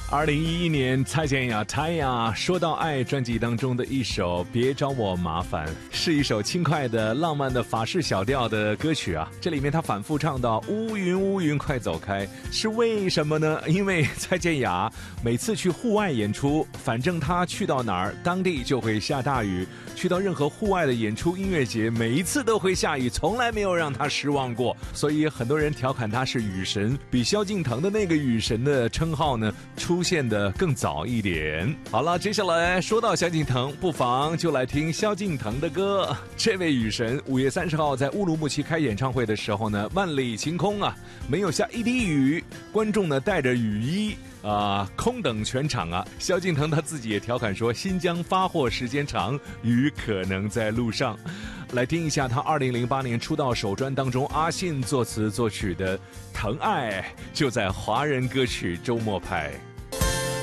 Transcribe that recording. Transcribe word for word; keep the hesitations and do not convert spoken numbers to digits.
二零一一年，蔡健雅蔡雅说到爱专辑当中的一首《别找我麻烦》，是一首轻快的、浪漫的法式小调的歌曲啊。这里面他反复唱到乌云乌云快走开，是为什么呢？因为蔡健雅每次去户外演出，反正他去到哪儿，当地就会下大雨。去到任何户外的演出音乐节，每一次都会下雨，从来没有让他失望过。所以很多人调侃他是雨神，比萧敬腾的那个雨神的称号呢出现的更早一点。好了，接下来说到萧敬腾，不妨就来听萧敬腾的歌。这位雨神五月三十号在乌鲁木齐开演唱会的时候呢，万里晴空啊，没有下一滴雨，观众呢带着雨衣啊，空等全场啊！萧敬腾他自己也调侃说：“新疆发货时间长，雨可能在路上。”来听一下他二零零八年出道首专当中阿信作词作曲的《疼爱》，就在华人歌曲周末派。